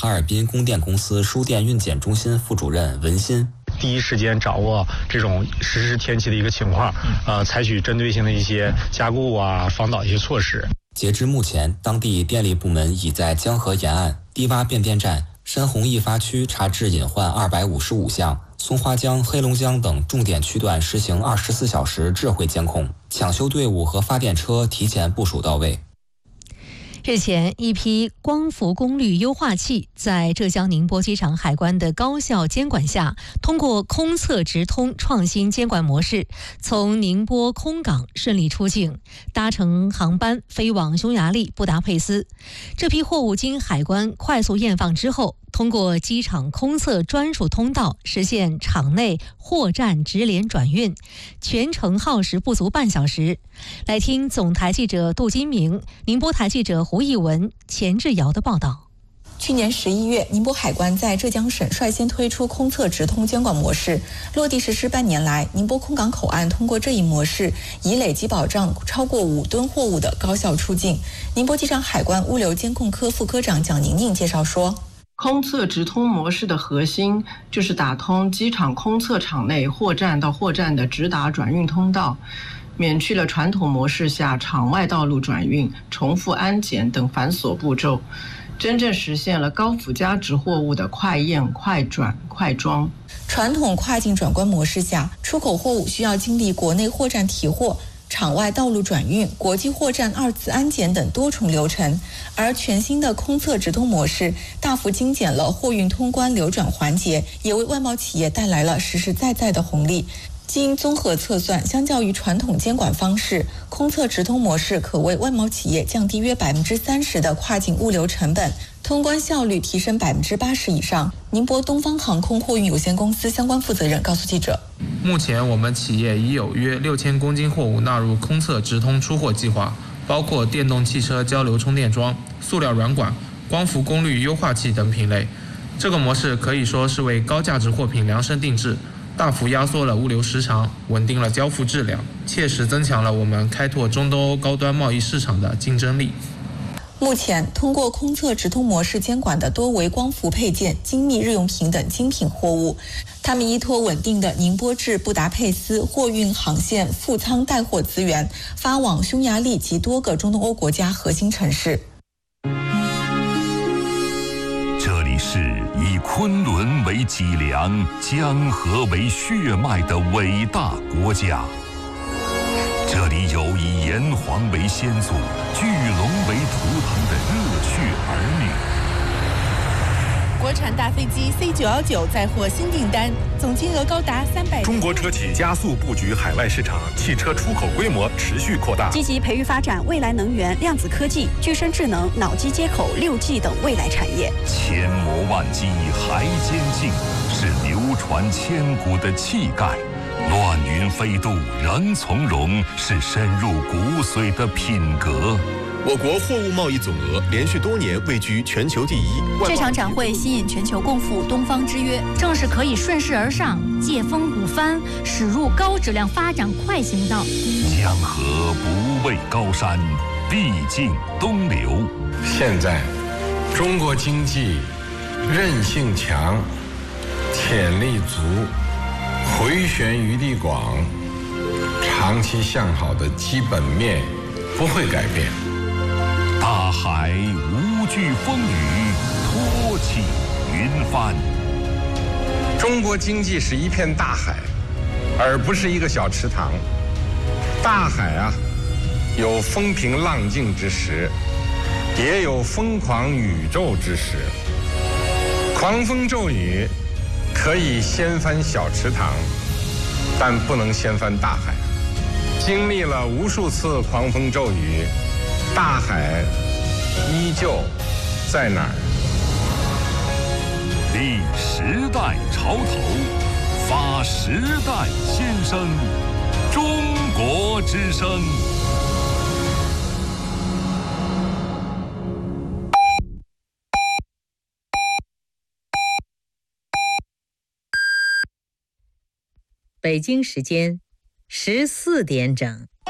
哈尔滨供电公司输电运检中心副主任文新。 第一时间掌握这种实时天气的一个情况，采取针对性的一些加固防导一些措施。 截至目前，当地电力部门已在江河沿岸、低洼变电站、山洪易发区查治隐患255项，松花江、黑龙江等重点区段实行24小时智慧监控，抢修队伍和发电车提前部署到位。 日前，一批光伏功率优化器在浙江宁波机场海关的高效监管下，通过空测直通创新监管模式，从宁波空港顺利出境，搭乘航班飞往匈牙利布达佩斯。这批货物经海关快速验放之后，通过机场空测专属通道实现场内货站直联转运，全程耗时不足半小时。来听总台记者杜金明、宁波台记者胡艺文、钱志尧的报道。 去年11月，宁波海关在浙江省率先推出空测直通监管模式，落地实施半年来，宁波空港口岸通过这一模式，已累计保障超过5吨货物的高效出境。宁波机场海关物流监控科副科长蒋宁宁介绍说， 空测直通模式的核心就是打通机场空测场内货站到货站的直达转运通道，免去了传统模式下场外道路转运、重复安检等繁琐步骤，真正实现了高附加值货物的快验、快转、快装。 传统跨境转关模式下，出口货物需要经历国内货站提货、场外道路转运、国际货站2次安检等多重流程，而全新的空测直通模式大幅精简了货运通关流转环节，也为外贸企业带来了实实在在的红利。经综合测算，相较于传统监管方式，空测直通模式可为外贸企业降低约30%的跨境物流成本，通关效率提升80%以上。宁波东方航空货运有限公司相关负责人告诉记者， 目前我们企业已有约6000公斤货物纳入空测直通出货计划，包括电动汽车交流充电桩、塑料软管、光伏功率优化器等品类。这个模式可以说是为高价值货品量身定制，大幅压缩了物流时长，稳定了交付质量，切实增强了我们开拓中东欧高端贸易市场的竞争力。 目前，通过空测直通模式监管的多为光伏配件、精密日用品等精品货物，他们依托稳定的宁波至布达佩斯货运航线副仓带货资源，发往匈牙利及多个中东欧国家核心城市。 这里是以昆仑为脊梁、江河为血脉的伟大国家。这里有以炎黄为先祖、巨龙为图腾的热血儿女。 国产大飞机 C919 再获新订单，总金额高达300。 中国车企加速布局海外市场，汽车出口规模持续扩大， 积极培育发展未来能源、量子科技、具身智能、脑机接口、6G 等未来产业。 千磨万击还坚劲，是流传千古的气概。乱云飞渡仍从容，是深入骨髓的品格。 我国货物贸易总额连续多年位居全球第一。 这场展会吸引全球共赴东方之约，正是可以顺势而上，借风鼓帆，驶入高质量发展快行道。 江河不畏高山，必尽东流。 现在，中国经济韧性强，潜力足，回旋余地广，长期向好的基本面不会改变。 大海无惧风雨，托起云帆。 中国经济是一片大海，而不是一个小池塘。大海啊，有风平浪静之时，也有疯狂宇宙之时。狂风骤雨可以掀翻小池塘，但不能掀翻大海。经历了无数次狂风骤雨，大海依旧在哪儿？ 立时代潮头，发时代先声，中国之声。 北京时间14点整。